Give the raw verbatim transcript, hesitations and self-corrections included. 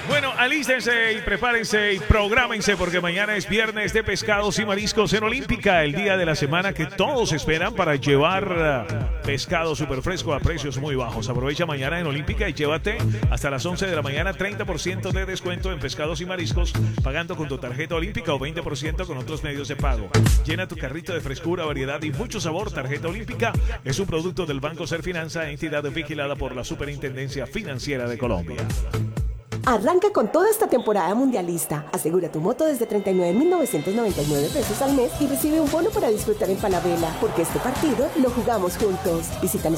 Bueno, alístense y prepárense y prográmense porque mañana es viernes de pescados y mariscos en Olímpica, el día de la semana que todos esperan para llevar uh, pescado súper fresco a precios muy bajos. Aprovecha mañana en Olímpica y llévate hasta las once de la mañana treinta por ciento de descuento en pescados y mariscos pagando con tu tarjeta Olímpica o veinte por ciento con otros medios de pago. Llena tu carrito de frescura, variedad y mucho sabor. Tarjeta Olímpica es un producto del Banco Serfinanza, entidad vigilada por la Superintendencia Financiera de Colombia. Arranca con toda esta temporada mundialista. Asegura tu moto desde treinta y nueve mil novecientos noventa y nueve pesos al mes y recibe un bono para disfrutar en Falabella, porque este partido lo jugamos juntos. Visita